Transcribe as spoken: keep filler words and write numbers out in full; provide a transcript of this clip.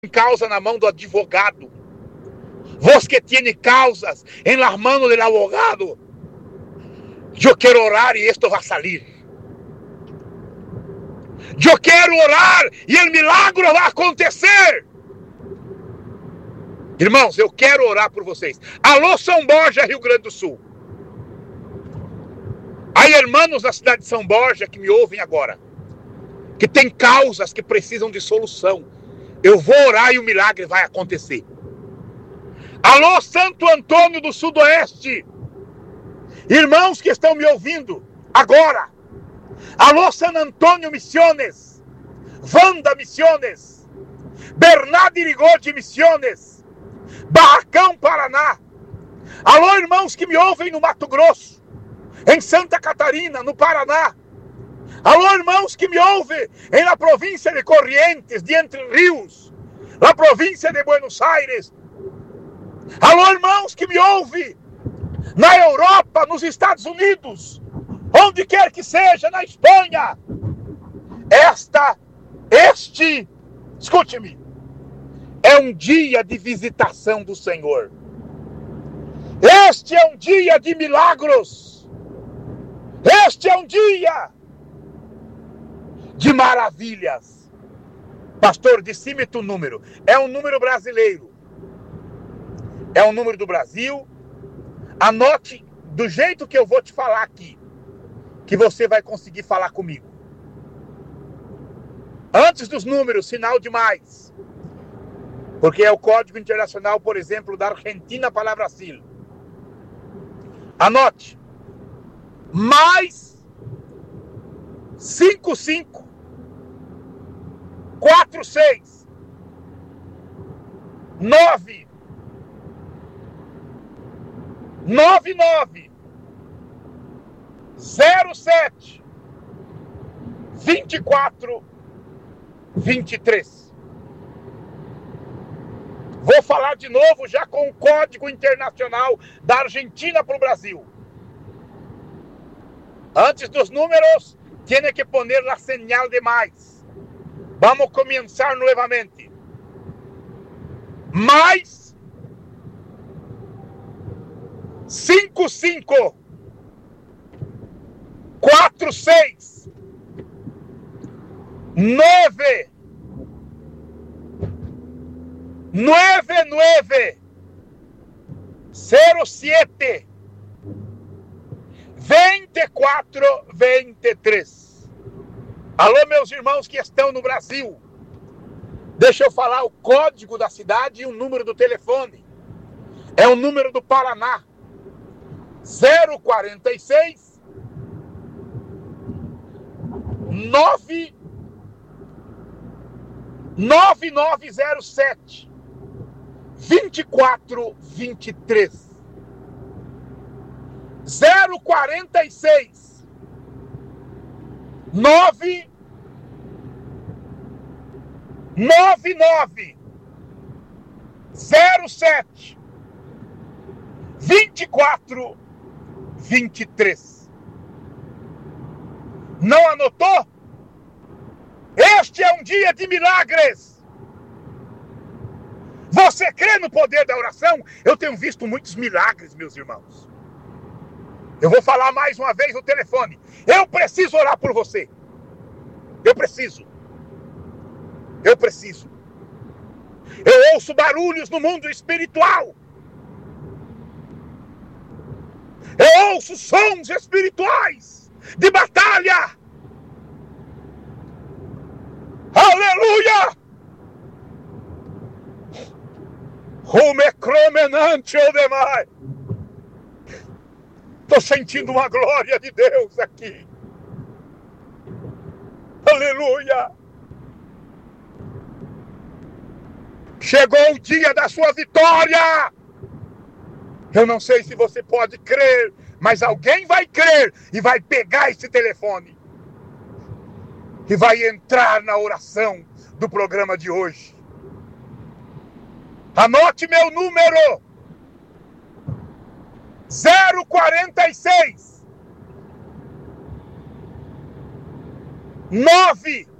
causa na mão do advogado. Vos que tiene causas en las manos del abogado. Yo quiero orar y esto va a salir. Yo quero orar e o milagre vai acontecer. Irmãos, eu quero orar por vocês. Alô, São Borja, Rio Grande do Sul. Há irmãos na cidade de São Borja que me ouvem agora, que tem causas que precisam de solução. Eu vou orar e o milagre vai acontecer. Alô, Santo Antônio do Sudoeste. Irmãos que estão me ouvindo agora. Alô, San Antônio Misiones, Wanda Misiones, Bernardo Irigode Misiones, Barracão, Paraná. Alô, irmãos que me ouvem no Mato Grosso, em Santa Catarina, no Paraná. Alô, irmãos que me ouvem em la província de Corrientes, de Entre Rios, na província de Buenos Aires. Alô, irmãos que me ouvem na Europa, nos Estados Unidos, onde quer que seja, na Espanha. Esta, este, escute-me, é um dia de visitação do Senhor. Este é um dia de milagros. Este é um dia de maravilhas. Pastor, decime-te o número. É um número brasileiro. É um número do Brasil. Anote do jeito que eu vou te falar aqui, que você vai conseguir falar comigo. Antes dos números, sinal de mais. Porque é o código internacional, por exemplo, da Argentina para Brasil. Anote. Mais cinco cinco quatro seis nove nove nove zero sete vinte e quatro vinte e três. Vou falar de novo já com o código internacional da Argentina para o Brasil. Antes dos números, tiene que poner la señal de mais. Vamos começar novamente. Mais cinco cinco quatro seis nove nove nove zero sete vinte e quatro vinte e três. Alô, meus irmãos que estão no Brasil. Deixa eu falar o código da cidade e o número do telefone. É o número do Paraná. zero quarenta e seis nove nove nove zero sete vinte e quatro vinte e três. zero quarenta e seis nove nove nove zero sete vinte e quatro vinte e três. Não anotou? Este é um dia de milagres. Você crê no poder da oração? Eu tenho visto muitos milagres, meus irmãos. Eu vou falar mais uma vez no telefone. Eu preciso orar por você. Eu preciso. Eu preciso. Eu ouço barulhos no mundo espiritual. Eu ouço sons espirituais de batalha. Aleluia! Rume cromenante o demais. Estou sentindo uma glória de Deus aqui. Aleluia! Chegou o dia da sua vitória. Eu não sei se você pode crer, mas alguém vai crer e vai pegar esse telefone e vai entrar na oração do programa de hoje. Anote meu número. zero quarenta e seis nove